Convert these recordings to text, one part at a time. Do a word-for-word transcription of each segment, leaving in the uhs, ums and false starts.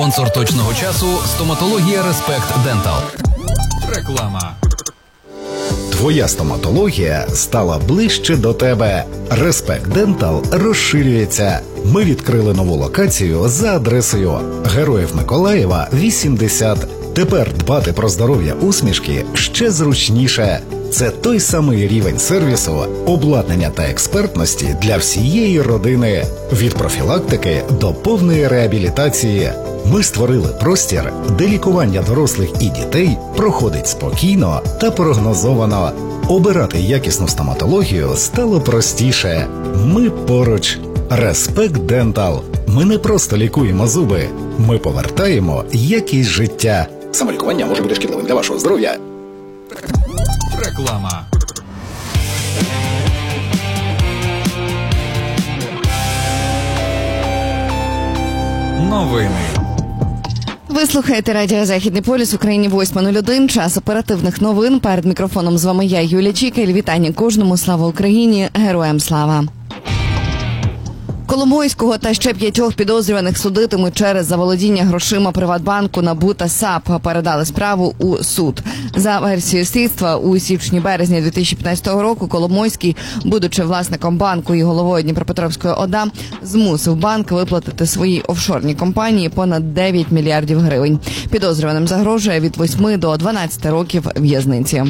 Спонсор точного часу – стоматологія Респект Дентал. Реклама. Твоя стоматологія стала ближче до тебе. Респект Дентал розширюється. Ми відкрили нову локацію за адресою Героїв Миколаєва, вісімдесят. Тепер дбати про здоров'я усмішки ще зручніше. Це той самий рівень сервісу, обладнання та експертності для всієї родини. Від профілактики до повної реабілітації. Ми створили простір, де лікування дорослих і дітей проходить спокійно та прогнозовано. Обирати якісну стоматологію стало простіше. Ми поруч. Респект Дентал. Ми не просто лікуємо зуби. Ми повертаємо якість життя. Самолікування може бути шкідливим для вашого здоров'я. Реклама. Новини. Ви слухаєте радіо «Західний полюс», Україні восьма нуль один, час оперативних новин. Перед мікрофоном з вами я, Юлія Чікель. Вітання кожному, слава Україні, героям слава. Коломойського та ще п'ятьох підозрюваних судитимуть через заволодіння грошима Приватбанку, НАБУ та САП. Передали справу у суд. За версією слідства, у січні-березні дві тисячі п'ятнадцятого року Коломойський, будучи власником банку і головою Дніпропетровської ОДА, змусив банк виплатити своїй офшорній компанії понад дев'ять мільярдів гривень. Підозрюваним загрожує від восьми до дванадцяти років в'язниці.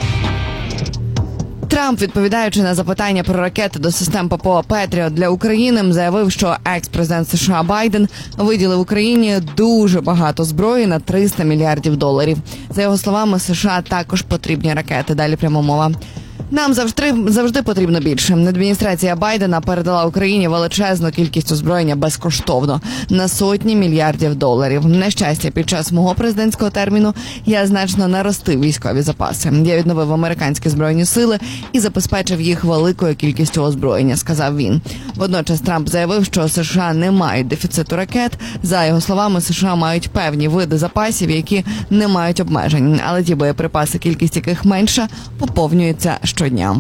Трамп, відповідаючи на запитання про ракети до систем ППО «Петріот» для України, заявив, що екс-президент США Байден виділив Україні дуже багато зброї на триста мільярдів доларів. За його словами, США також потрібні ракети. Далі пряма мова. Нам завжди, завжди потрібно більше. Адміністрація Байдена передала Україні величезну кількість озброєння безкоштовно на сотні мільярдів доларів. На щастя, під час мого президентського терміну я значно наростив військові запаси. Я відновив американські збройні сили і забезпечив їх великою кількістю озброєння, сказав він. Водночас Трамп заявив, що США не мають дефіциту ракет. За його словами, США мають певні види запасів, які не мають обмежень. Але ті боєприпаси, кількість яких менша, поповнюються щодня.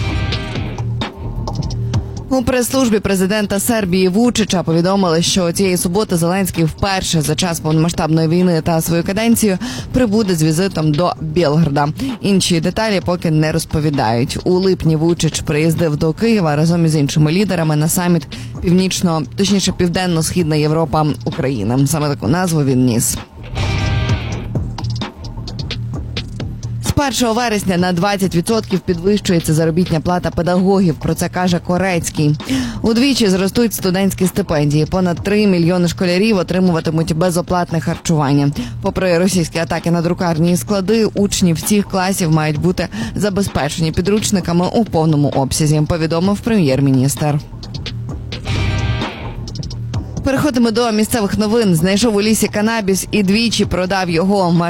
У прес-службі президента Сербії Вучича повідомили, що цієї суботи Зеленський вперше за час повномасштабної війни та свою каденцію прибуде з візитом до Білграда. Інші деталі поки не розповідають. У липні Вучич приїздив до Києва разом із іншими лідерами на саміт Північно, точніше Південно-Східна Європа Україна. Саме таку назву він ніс. З першого вересня на двадцять відсотків підвищується заробітня плата педагогів, про це каже Корецький. Удвічі зростуть студентські стипендії. Понад три мільйони школярів отримуватимуть безоплатне харчування. Попри російські атаки на друкарні і склади, учні всіх класів мають бути забезпечені підручниками у повному обсязі, повідомив прем'єр-міністр. Переходимо до місцевих новин. Знайшов у лісі канабіс і двічі продав його.